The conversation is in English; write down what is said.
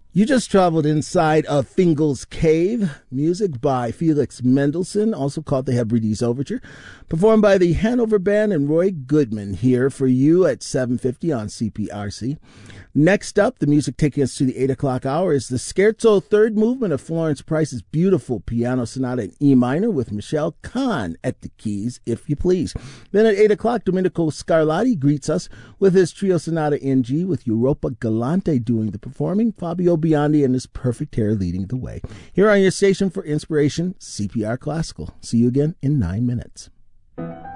You just traveled inside of Fingal's Cave, music by Felix Mendelssohn, also called the Hebrides Overture, performed by the Hanover Band and Roy Goodman here for you at 7:50 on CPRC. Next up, the music taking us to the 8 o'clock hour is the Scherzo third movement of Florence Price's beautiful piano sonata in E minor with Michelle Kahn at the keys, if you please. Then at 8 o'clock, Domenico Scarlatti greets us with his trio sonata in G with Europa Galante doing the performing, Fabio Biondi and his perfect hair leading the way. Here on your station for inspiration, CPR Classical. See you again in 9 minutes.